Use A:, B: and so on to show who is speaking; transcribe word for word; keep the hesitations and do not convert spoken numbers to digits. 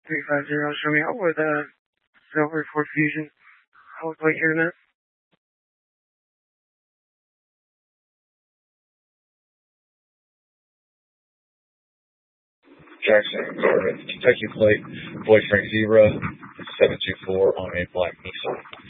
A: three five zero. Show me out with uh, Silver for Fusion. I'll wait here in a minute.
B: Jackson, Kentucky plate, Boy Frank Zebra, seven two four on a black Nissan.